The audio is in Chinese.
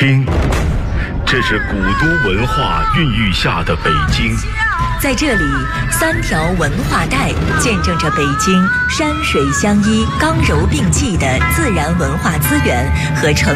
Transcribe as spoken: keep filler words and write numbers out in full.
听，这是古都文化孕育下的北京。 在这里，三条文化带见证着北京山水相依、刚柔并济的自然文化资源和城